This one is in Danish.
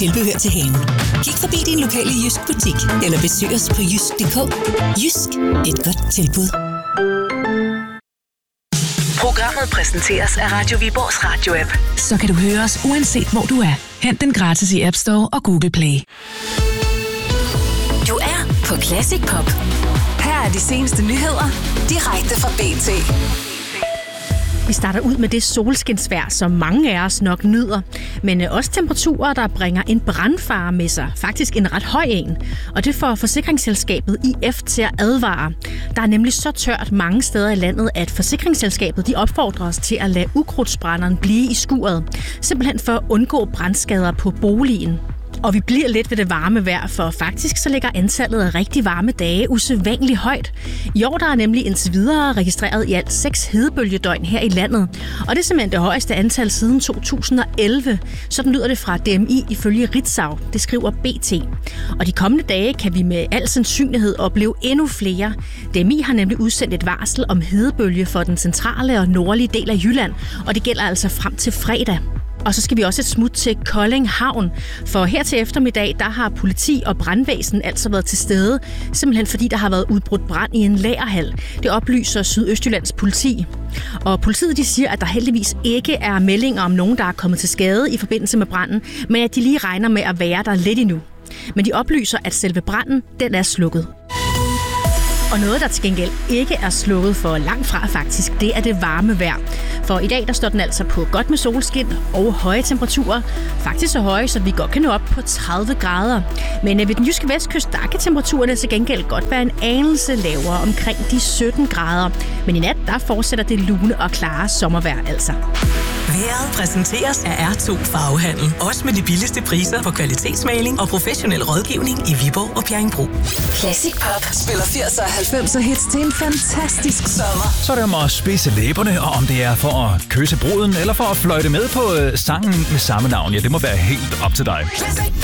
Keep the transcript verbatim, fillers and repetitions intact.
Tilbehør til haven. Kig forbi din lokale Jysk butik, eller besøg os på jysk punktum d k. Jysk, et godt tilbud. Programmet præsenteres af Radio Viborgs radio-app. Så kan du høre os uanset hvor du er. Hent den gratis i App Store og Google Play. Du er på Classic Pop. Her er de seneste nyheder, direkte fra B T. Vi starter ud med det solskinsvejr, som mange af os nok nyder, men også temperaturer, der bringer en brandfare med sig. Faktisk en ret høj en. Og det får forsikringsselskabet I F til at advare. Der er nemlig så tørt mange steder i landet, at forsikringsselskabet de opfordrer os til at lade ukrudtsbrænderen blive i skuret. Simpelthen for at undgå brandskader på boligen. Og vi bliver lidt ved det varme vejr, for faktisk så ligger antallet af rigtig varme dage usædvanligt højt. I år der er nemlig indtil videre registreret i alt seks hedebølgedøgn her i landet. Og det er simpelthen det højeste antal siden to tusind og elleve. Sådan lyder det fra D M I ifølge Ritzau. Det skriver B T. Og de kommende dage kan vi med al sandsynlighed opleve endnu flere. D M I har nemlig udsendt et varsel om hedebølge for den centrale og nordlige del af Jylland. Og det gælder altså frem til fredag. Og så skal vi også et smut til Kolding Havn, for her til eftermiddag, der har politi og brandvæsen altså været til stede, simpelthen fordi der har været udbrudt brand i en lagerhal. Det oplyser Sydøstjyllands politi. Og politiet de siger, at der heldigvis ikke er meldinger om nogen, der er kommet til skade i forbindelse med branden, men at de lige regner med at være der lidt endnu. Men de oplyser, at selve branden, den er slukket. Og noget, der til gengæld ikke er slukket for langt fra faktisk, det er det varme vejr. For i dag, der står den altså på godt med solskin og høje temperaturer. Faktisk så høje, så vi godt kan nå op på tredive grader. Men ved den jyske vestkyst, der kan temperaturerne til gengæld godt være en anelse lavere, omkring de sytten grader. Men i nat, der fortsætter det lune og klare sommervejr altså. Vejret præsenteres af R to Farvehandel. Også med de billigste priser på kvalitetsmaling og professionel rådgivning i Viborg og Bjerringbro. Classic Pop spiller firser og halvfemser hits til en fantastisk sommer. Så er det om at spidse læberne, og om det er for at kysse bruden, eller for at fløjte med på øh, sangen med samme navn. Ja, det må være helt op til dig.